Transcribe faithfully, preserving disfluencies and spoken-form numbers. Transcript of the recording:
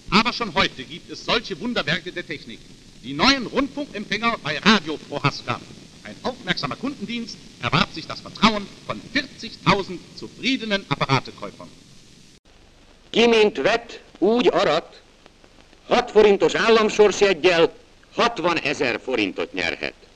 Aber schon heute gibt es solche Wunderwerke der Technik. Die neuen Rundfunkempfänger bei Radio Prohaska. Ein aufmerksamer Kundendienst erwarb sich das Vertrauen von vierzigtausend zufriedenen Apparatekäufern. Ki mint vet, úgy arat, hat forintos államsorsjeggyel hatvan ezer forintot nyerhet.